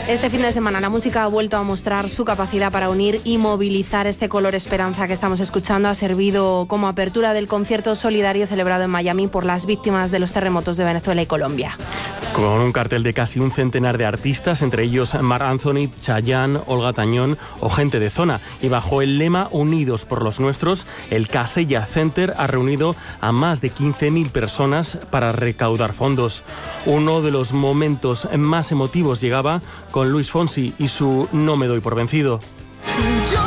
Este fin de semana la música ha vuelto a mostrar su capacidad para unir y movilizar. Este color esperanza que estamos escuchando ha servido como apertura del concierto solidario celebrado en Miami por las víctimas de los terremotos de Venezuela y Colombia. Con un cartel de casi un centenar de artistas, entre ellos Marc Anthony, Chayanne, Olga Tañón o gente de zona. Y bajo el lema Unidos por los Nuestros, el Casella Center ha reunido a más de 15.000 personas para recaudar fondos. Uno de los momentos más emotivos llegaba con Luis Fonsi y su No me doy por vencido.